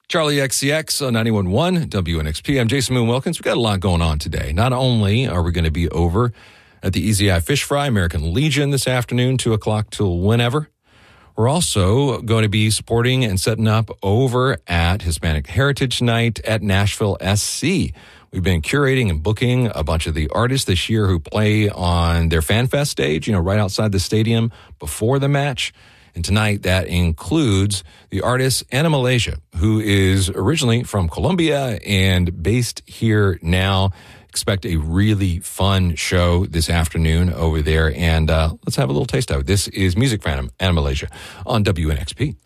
Charlie XCX on 91.1 WNXP. I'm Jason Moon Wilkins. We've got a lot going on today. Not only are we going to be over at the Easy Eye Fish Fry, American Legion this afternoon, 2 o'clock till whenever. We're also going to be supporting and setting up over at Hispanic Heritage Night at Nashville SC. We've been curating and booking a bunch of the artists this year who play on their Fan Fest stage, right outside the stadium before the match. And tonight, that includes the artist Anna Malaysia, who is originally from Colombia and based here now. Expect a really fun show this afternoon over there. And let's have a little taste of it. This is Music for Anna Malaysia on WNXP.